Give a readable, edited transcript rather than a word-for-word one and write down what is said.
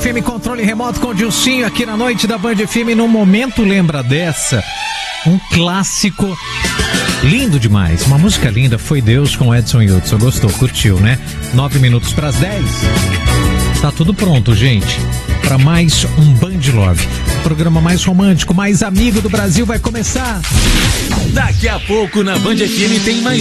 FM, controle remoto com o Dilcinho aqui na noite da Band FM. No momento lembra dessa, um clássico lindo demais, uma música linda, Foi Deus com Edson Hudson. Gostou, curtiu, né? 9 minutos para as 10. Tá tudo pronto, gente, para mais um Band Love. O programa mais romântico, mais amigo do Brasil vai começar. Daqui a pouco na Band FM tem mais